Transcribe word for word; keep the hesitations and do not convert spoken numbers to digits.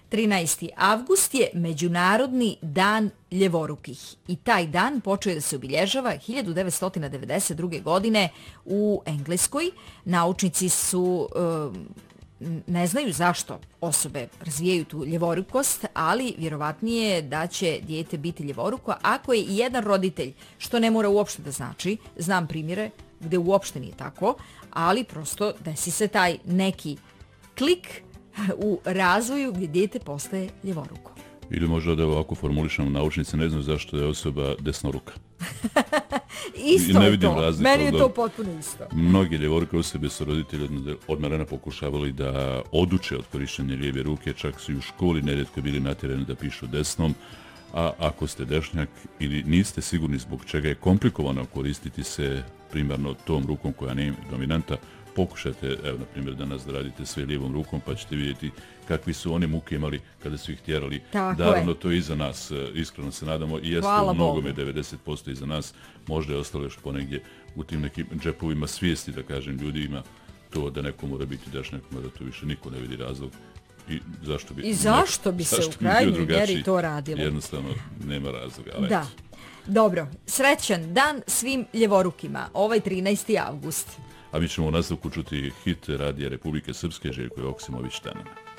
trinaesti avgust je Međunarodni dan ljevorukih i taj dan počeo da se obilježava hiljadu devetsto devedeset druge. godine u Engleskoj. Naučnici su... ne znaju zašto osobe razvijaju tu ljevorukost, ali vjerovatnije je da će dijete biti ljevoruko ako je i jedan roditelj, što ne mora uopšte da znači. Znam primjere gde uopšte nije tako, ali prosto desi se taj neki klik u razvoju gdje dijete postaje ljevoruko. Ili možda da ovako formulišemo, naučnici ne znaju zašto je osoba desnoruka. Isto ne je to. Razliku, meni je to potpuno isto. Mnogi ljevoruke osobe su roditelji od malena pokušavali da oduče od korištenja lijeve ruke, čak su i u školi nerijetko bili natjerani da pišu desnom, a ako ste dešnjak ili niste sigurni zbog čega je komplikovano koristiti se primarno tom rukom koja nije dominanta, pokušajte, evo, na primjer, danas da radite sve lijevom rukom, pa ćete vidjeti kakvi su oni muke imali kada su ih tjerali. Naravno, to je iza nas, iskreno se nadamo, i jeste u mnogome devedeset posto iza nas, možda je ostalo još ponegdje u tim nekim džepovima svijesti, da kažem, ljudi ima to da neko mora biti dešnjak, da to više niko ne vidi razlog. I zašto bi, I zašto bi se zašto u krajnjoj mjeri to radilo? Jednostavno, nema razloga. Ali da. Dobro, srećan dan svim ljevorukima, ovaj trinaesti avgust. A mi ćemo u nastavku čuti hit Radija Republike Srpske, Željko Joksimović, Tanana.